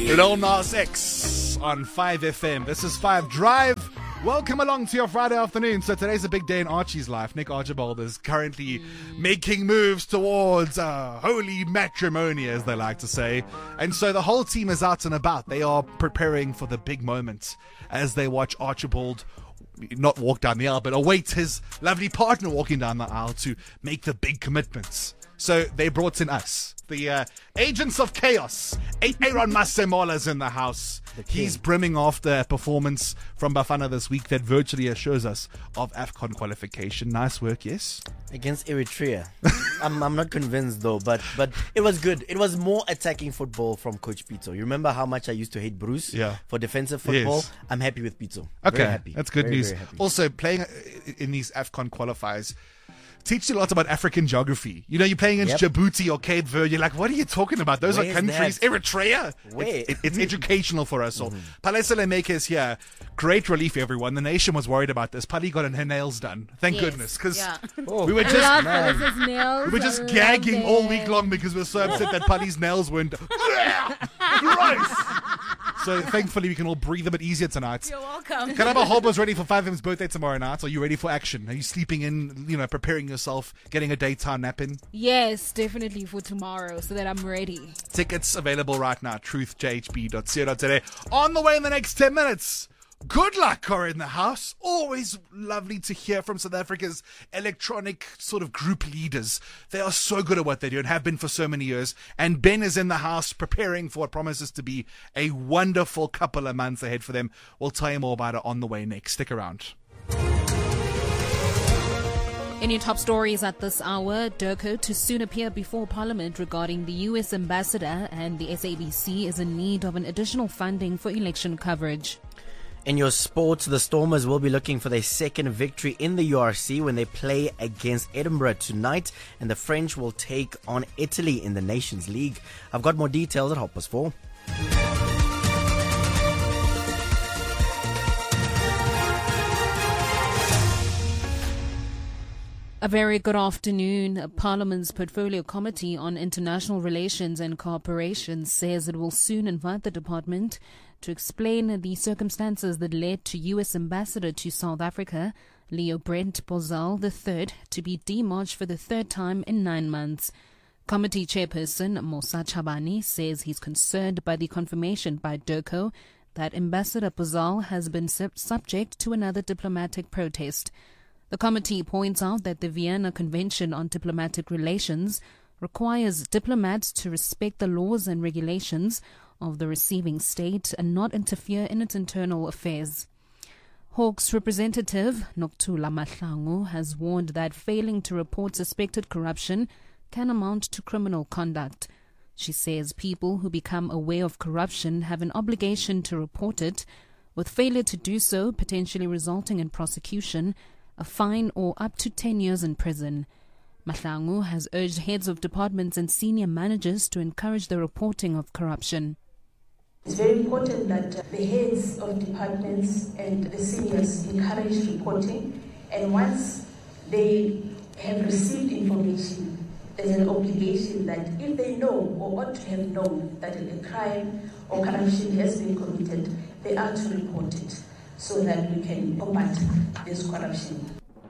Lil Nas X on 5FM. This is 5 Drive. Welcome along to your Friday afternoon. So today's a big day in Archie's life. Nick Archibald is currently making moves towards holy matrimony, as they like to say. And so the whole team is out and about. They are preparing for the big moment as they watch Archibald not walk down the aisle, but await his lovely partner walking down the aisle to make the big commitments. So they brought in us, the agents of chaos. Aaron Masemola's in the house. He's brimming after a performance from Bafana this week that virtually assures us of AFCON qualification. Nice work, yes? Against Eritrea. I'm not convinced though, but it was good. It was more attacking football from Coach Pito. You remember how much I used to hate Bruce for defensive football? Yes. I'm happy with Pito. Okay, very happy. That's good news. Very also, playing in these AFCON qualifiers teach you a lot about African geography. You know, you're playing against Djibouti or Cape Verde. You're like, what are you talking about? Those are countries. That? Eritrea. It's educational for us all. Palesa Lemeke is here. Great relief, everyone. The nation was worried about this. Pali got her nails done. Thank goodness. Because we were just gagging all week long because we were so upset that Pali's nails weren't done. Gross. So thankfully we can all breathe a bit easier tonight. You're welcome. Karaba Hobo's ready for 5M's birthday tomorrow night. Are you ready for action? Are you sleeping in, preparing yourself, getting a daytime nap in? Yes, definitely for tomorrow so that I'm ready. Tickets available right now. truthjhb.co.za. On the way in the next 10 minutes. Good luck are in the house. Always lovely to hear from South Africa's electronic sort of group leaders. They are so good at what they do and have been for so many years. And Ben is in the house preparing for what promises to be a wonderful couple of months ahead for them. We'll tell you more about it on the way next. Stick around. In your top stories at this hour, Durko to soon appear before Parliament regarding the US ambassador, and the SABC is in need of an additional funding for election coverage. In your sports, the Stormers will be looking for their second victory in the URC when they play against Edinburgh tonight, and the French will take on Italy in the Nations League. I've got more details at 4:30. A very good afternoon. Parliament's Portfolio Committee on International Relations and Cooperation says it will soon invite the department to explain the circumstances that led to U.S. Ambassador to South Africa, Leo Brent Bozal III, to be demarched for the third time in 9 months. Committee Chairperson Mosa Chabani says he's concerned by the confirmation by Durko that Ambassador Bozal has been subject to another diplomatic protest. The committee points out that the Vienna Convention on Diplomatic Relations requires diplomats to respect the laws and regulations of the receiving state and not interfere in its internal affairs. Hawks representative Nokuthula Mahlangu has warned that failing to report suspected corruption can amount to criminal conduct. She says people who become aware of corruption have an obligation to report it, with failure to do so potentially resulting in prosecution, a fine or up to 10 years in prison. Mahlangu has urged heads of departments and senior managers to encourage the reporting of corruption. It's very important that the heads of departments and the seniors encourage reporting, and once they have received information, there's an obligation that if they know or ought to have known that a crime or corruption has been committed, they are to report it, so that we can combat this corruption.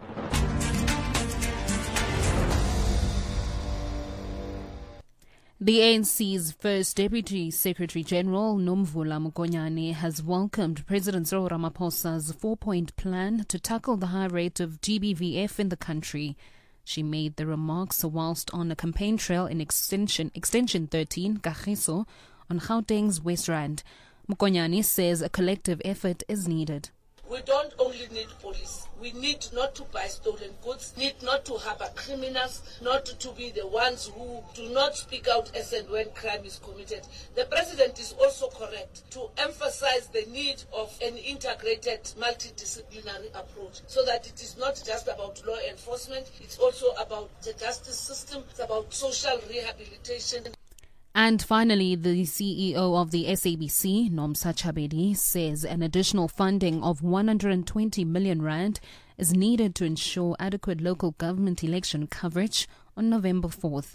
The ANC's first Deputy Secretary General, Nomvula Mokonyane, has welcomed President Cyril Ramaphosa's 4-point plan to tackle the high rate of GBVF in the country. She made the remarks whilst on a campaign trail in Extension 13, Kagiso, on Gauteng's West Rand. Mokonyane says a collective effort is needed. We don't only need police. We need not to buy stolen goods, need not to harbor criminals, not to be the ones who do not speak out as and when crime is committed. The President is also correct to emphasize the need of an integrated, multidisciplinary approach, so that it is not just about law enforcement, it's also about the justice system, it's about social rehabilitation. And finally, the CEO of the SABC, Nomsa Chabedi, says an additional funding of 120 million rand is needed to ensure adequate local government election coverage on November 4th.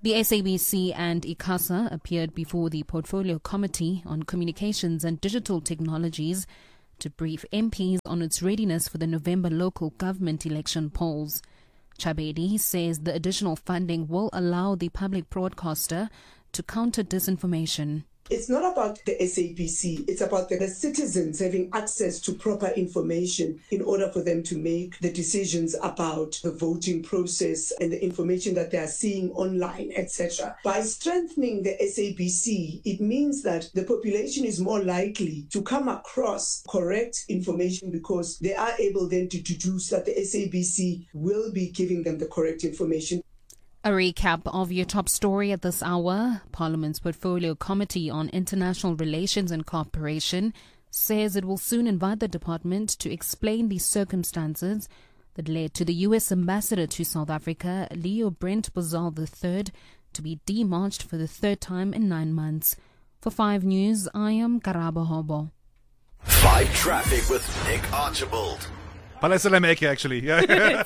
The SABC and ICASA appeared before the Portfolio Committee on Communications and Digital Technologies to brief MPs on its readiness for the November local government election polls. Chabedi says the additional funding will allow the public broadcaster to counter disinformation. It's not about the SABC, it's about the citizens having access to proper information in order for them to make the decisions about the voting process and the information that they are seeing online, etc. By strengthening the SABC, it means that the population is more likely to come across correct information because they are able then to deduce that the SABC will be giving them the correct information. A recap of your top story at this hour. Parliament's Portfolio Committee on International Relations and Cooperation says it will soon invite the department to explain the circumstances that led to the U.S. ambassador to South Africa, Leo Brent Bozal III, to be demarched for the third time in 9 months. For 5 News, I am Karaba Hobo. 5 Traffic with Nick Archibald. Palasalameke, actually. All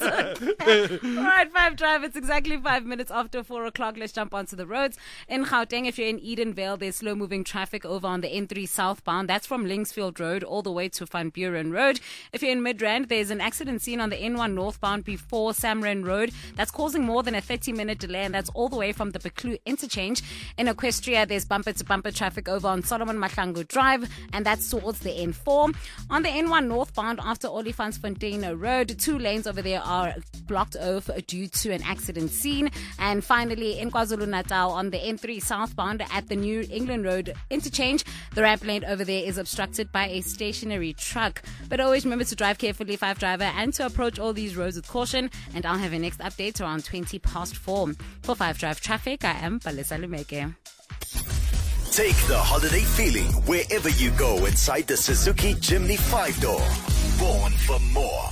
right, 5 Drive. It's exactly 5 minutes after 4 o'clock. Let's jump onto the roads. In Gauteng, if you're in Edenvale, there's slow-moving traffic over on the N3 southbound. That's from Linksfield Road all the way to Van Buren Road. If you're in Midrand, there's an accident scene on the N1 northbound before Samren Road. That's causing more than a 30-minute delay, and that's all the way from the Beklu interchange. In Equestria, there's bumper-to-bumper traffic over on Solomon Mahlangu Drive, and that's towards the N4. On the N1 northbound, after Olifantsfontein Road, 2 lanes over there are blocked off due to an accident scene. And finally, in KwaZulu-Natal, on the N3 southbound at the New England Road interchange, the ramp lane over there is obstructed by a stationary truck. But always remember to drive carefully, 5 Driver, and to approach all these roads with caution. And I'll have a next update around 20 past 4. For 5 Drive Traffic, I am Palesa Lumeke. Take the holiday feeling wherever you go inside the Suzuki Jimny 5-door. Born for more.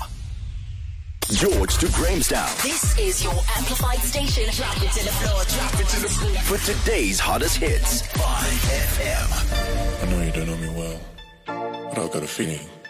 George to Grahamstown. This is your amplified station. Drop it to the floor. Drop it to the floor. For today's hottest hits, 5FM. I know you don't know me well, but I've got a feeling